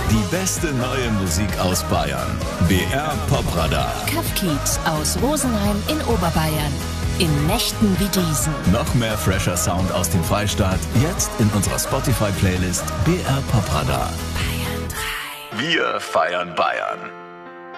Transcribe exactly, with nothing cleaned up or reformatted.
Die beste neue Musik aus Bayern. B R Popradar. Kafkiez aus Rosenheim in Oberbayern. In Nächten wie diesen. Noch mehr fresher Sound aus dem Freistaat. Jetzt in unserer Spotify-Playlist B R Popradar. Bayern drei. Wir feiern Bayern.